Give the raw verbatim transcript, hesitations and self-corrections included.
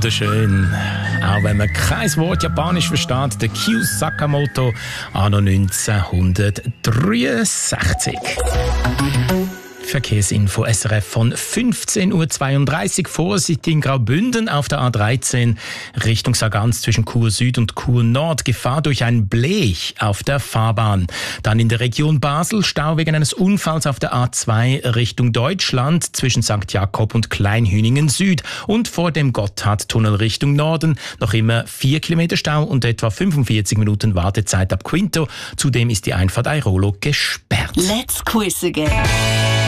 wunderschön. Auch wenn man kein Wort Japanisch versteht, der Kyu Sakamoto, anno neunzehnhundertdreiundsechzig. Verkehrsinfo S R F von fünfzehn Uhr zweiunddreißig. Vorsicht in Graubünden auf der A dreizehn Richtung Sargans zwischen Chur Süd und Chur Nord. Gefahr durch ein Blech auf der Fahrbahn. Dann in der Region Basel Stau wegen eines Unfalls auf der A zwei Richtung Deutschland zwischen Sankt Jakob und Kleinhüningen Süd. Und vor dem Gotthardtunnel Richtung Norden noch immer vier Kilometer Stau und etwa fünfundvierzig Minuten Wartezeit ab Quinto. Zudem ist die Einfahrt Airolo gesperrt. Let's quiz again.